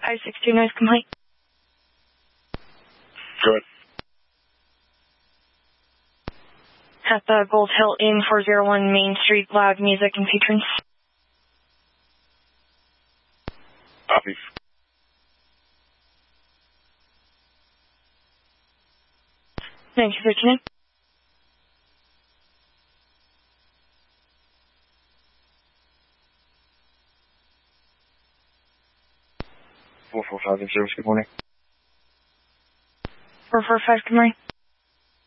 562 noise complaint. Good. At the Gold Hill Inn 401 Main Street, loud music and patrons. Copy. Thank you for tuning. Four 4 5 0. Good morning. 445, good morning.